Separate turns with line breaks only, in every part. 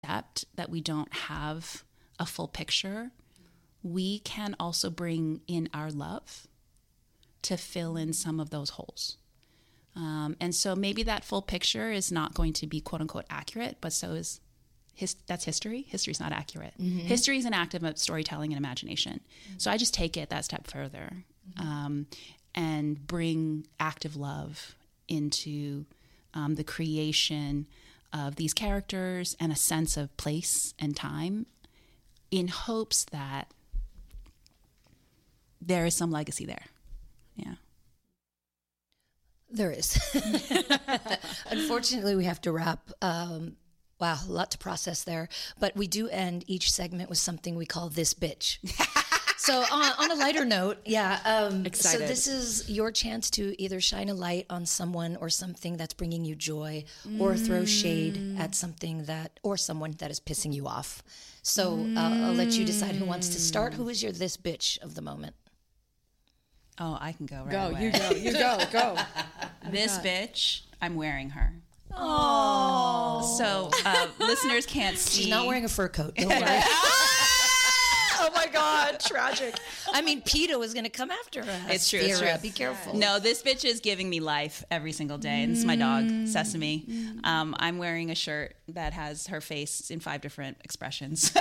accept that we don't have a full picture, we can also bring in our love to fill in some of those holes. And so maybe that full picture is not going to be quote unquote accurate, but so is that's history. History's not accurate. History is an act of storytelling and imagination. So I just take it that step further and bring active love into the creation of these characters and a sense of place and time, in hopes that there is some legacy there. Yeah.
There is. Unfortunately, we have to wrap. Wow, a lot to process there. But we do end each segment with something we call This Bitch. So on a lighter note,
Excited.
So this is your chance to either shine a light on someone or something that's bringing you joy, or throw shade at something or someone that is pissing you off. So I'll let you decide who wants to start. Who is your This Bitch of the moment?
Oh, I can go right
Go,
away.
you go.
This bitch, I'm wearing her.
Oh.
So listeners can't see.
She's not wearing a fur coat. Don't worry.
Oh my God, tragic.
I mean, PETA was going to come after us.
It's true. It's
Vera,
true.
be careful.
No, this bitch is giving me life every single day. And this is my dog, Sesame. I'm wearing a shirt that has her face in 5 different expressions.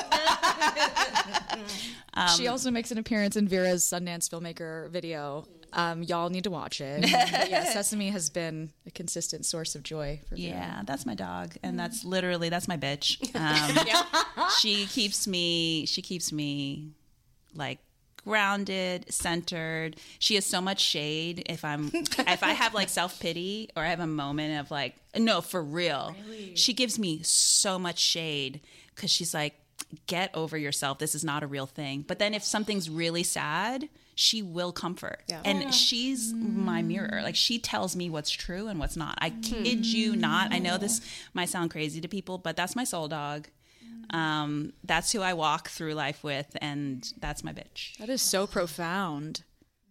She also makes an appearance in Vera's Sundance Filmmaker video. Y'all need to watch it. But yeah, Sesame has been a consistent source of joy for Vera.
Yeah, that's my dog, and that's my bitch. She keeps me like grounded, centered. She has so much shade. If I have like self-pity, or I have a moment of like, no, for real. Really? She gives me so much shade, because she's like, get over yourself. This is not a real thing. But then if something's really sad, she will comfort. Yeah. And she's my mirror. Like, she tells me what's true and what's not. I kid you not. I know this might sound crazy to people, but that's my soul dog. That's who I walk through life with, and that's my bitch.
That is so profound.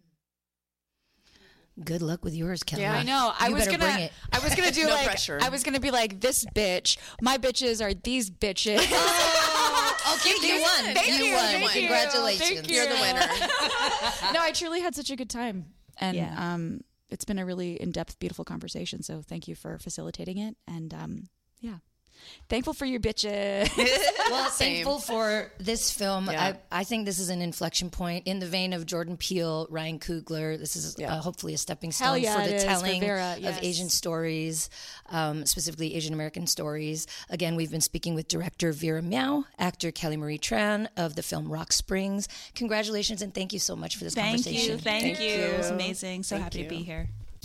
Good luck with yours, Kelly.
Yeah, I know. I was gonna do
No
like
pressure.
I was gonna be like, this bitch. My bitches are these bitches.
Okay, you won. You won.
Thank you.
Congratulations.
Thank you.
You're the winner.
No, I truly had such a good time, and
Yeah.
it's been a really in-depth, beautiful conversation. So thank you for facilitating it, and thankful for your bitches.
Well,
Same.
thankful for this film.
Yeah.
I think this is an inflection point in the vein of Jordan Peele, Ryan Coogler. This is hopefully a stepping
Hell
stone
yeah,
for
it
the
is, for
telling
Vera,
of
yes.
Asian stories, specifically Asian American stories. Again, we've been speaking with director Vera Miao, actor Kelly Marie Tran of the film Rock Springs. Congratulations, and thank you so much for this conversation.
Thank you. It was
you.
amazing. So happy to be here.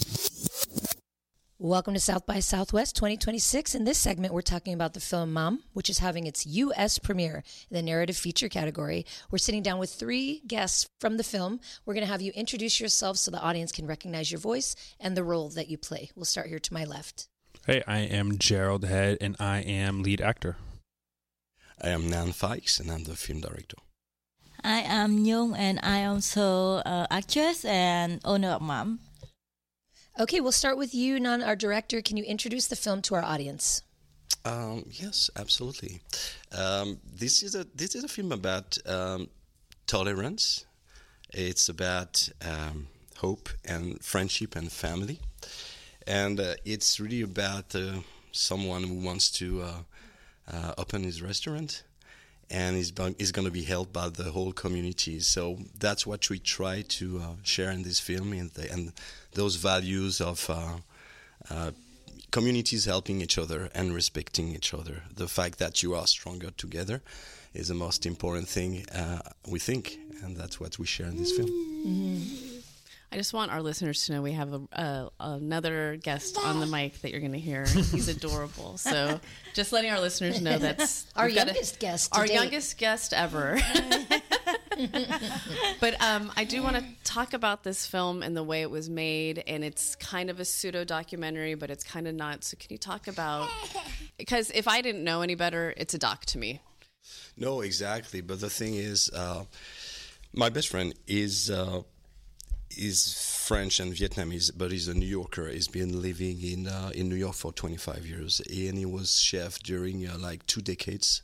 Welcome to South by Southwest 2026. In this segment, we're talking about the film Mom, which is having its U.S. premiere in the narrative feature category. We're sitting down with 3 guests from the film. We're going to have you introduce yourselves so the audience can recognize your voice and the role that you play. We'll start here to my left.
Hey, I am Gerald Head, and I am lead actor.
I am Nan Fikes, and I'm the film director.
I am Nhung, and I am also actress and owner of Mom.
Okay, we'll start with you, Nan, our director. Can you introduce the film to our audience?
Yes, absolutely. This is a film about tolerance. It's about hope and friendship and family, and it's really about someone who wants to open his restaurant, and is going to be helped by the whole community. So that's what we try to share in this film, and those values of communities helping each other and respecting each other. The fact that you are stronger together is the most important thing, we think, and that's what we share in this film.
Mm-hmm.
I just want our listeners to know we have another guest on the mic that you're going to hear. He's adorable. So just letting our listeners know that's
Our youngest guest to
Our
date.
youngest guest ever. But I do want to talk about this film and the way it was made, and it's kind of a pseudo-documentary, but it's kind of not. So can you talk about, because if I didn't know any better, it's a doc to me.
No, exactly. But the thing is, my best friend is is French and Vietnamese, but he's a New Yorker. He's been living in New York for 25 years, and he was chef during like 2 decades